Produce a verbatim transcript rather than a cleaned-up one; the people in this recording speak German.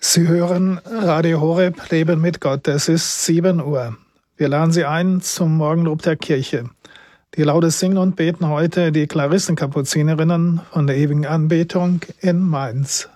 Sie hören Radio Horeb, Leben mit Gott. Es ist sieben Uhr. Wir laden Sie ein zum Morgenlob der Kirche. Die Laudes singen und beten heute die Klarissenkapuzinerinnen von der ewigen Anbetung in Mainz.